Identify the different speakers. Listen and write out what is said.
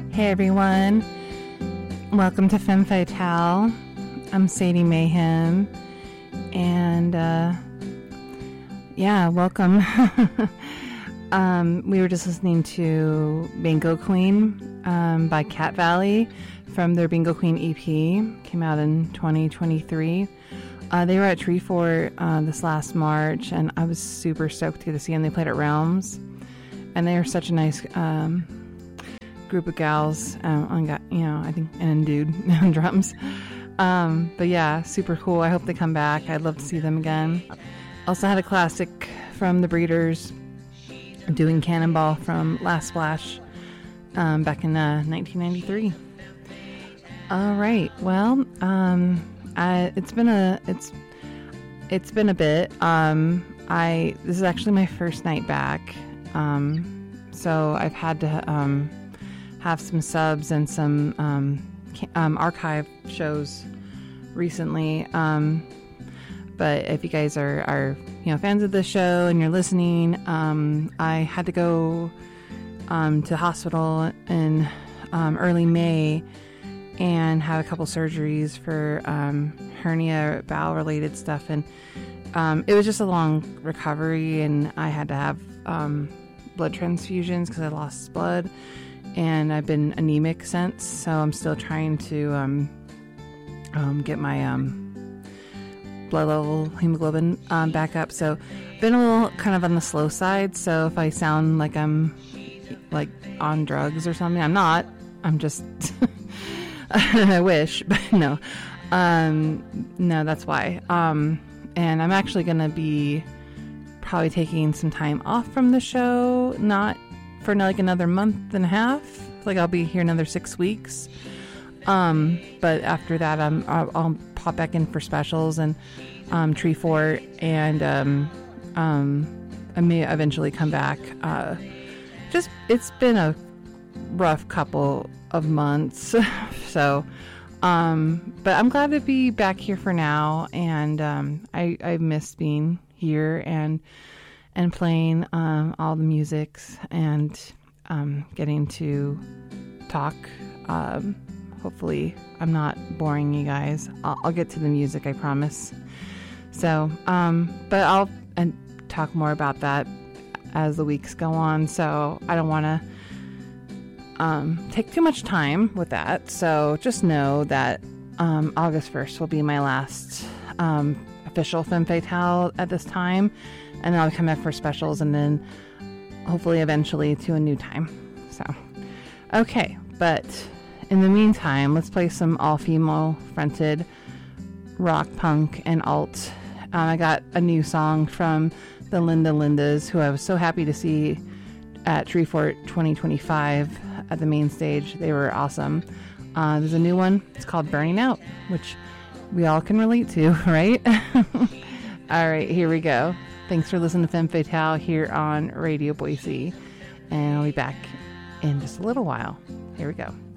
Speaker 1: Hey everyone, welcome to Femme Fatale. I'm Sadie Mayhem, and welcome. We were just listening to Bingo Queen by Cat Valley from their Bingo Queen EP. Came out in 2023. They were at Treefort this last March, and I was super stoked to get to see them. They played at Realms, and they are such a nice group of gals. I think, and dude on drums. But yeah, super cool. I hope they come back. I'd love to see them again. Also had a classic from the Breeders doing Cannonball from Last Splash back in 1993. All right. Well, it's been a bit. This is actually my first night back. So I've had to have some subs and some archive shows recently. But if you guys are fans of the show and you're listening, I had to go to hospital in early May and have a couple surgeries for hernia, bowel related stuff, and it was just a long recovery, and I had to have blood transfusions because I lost blood, and I've been anemic since, so I'm still trying to get my blood level, hemoglobin back up. So been a little kind of on the slow side, so if I sound like I'm like on drugs or something, I'm not. I'm just I wish, but no. No, that's why. And I'm actually going to be probably taking some time off from the show, not for like another month and a half. Like I'll be here another 6 weeks. But after that, I'll pop back in for specials and Treefort, and I may eventually come back. It's been a rough couple of months, so but I'm glad to be back here for now, and I missed being here and playing all the musics and getting to talk. Hopefully I'm not boring you guys. I'll get to the music, I promise. So but I'll talk more about that as the weeks go on, so I don't want to take too much time with that. So just know that August 1st will be my last official Femme Fatale at this time, and then I'll come back for specials, and then hopefully eventually to a new time. So okay, but in the meantime, let's play some all-female fronted rock, punk, and alt. I got a new song from the Linda Lindas, who I was so happy to see at Treefort 2025 at the main stage. They were awesome. There's a new one. It's called Burning Out, which we all can relate to, right? All right, here we go. Thanks for listening to Femme Fatale here on Radio Boise, and I'll be back in just a little while. Here we go.